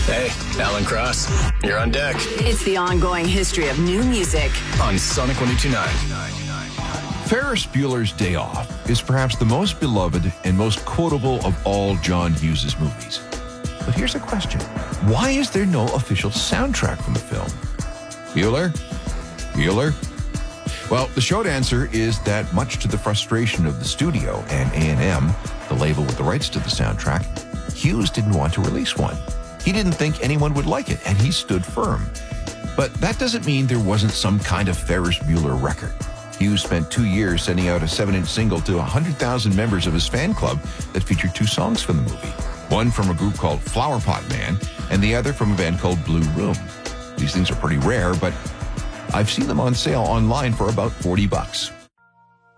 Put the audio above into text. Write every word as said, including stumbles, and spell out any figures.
Hey, Alan Cross, you're on deck. It's the ongoing history of new music on Sonic one oh two point nine. Ferris Bueller's Day Off is perhaps the most beloved and most quotable of all John Hughes' movies. But here's a question. Why is there no official soundtrack from the film? Bueller? Bueller? Well, the short answer is that much to the frustration of the studio and A and M, the label with the rights to the soundtrack, Hughes didn't want to release one. He didn't think anyone would like it, and he stood firm. But that doesn't mean there wasn't some kind of Ferris Bueller record. Hughes spent two years sending out a seven-inch single to one hundred thousand members of his fan club that featured two songs from the movie. One from a group called Flower Pot Man, and the other from a band called Blue Room. These things are pretty rare, but I've seen them on sale online for about forty bucks.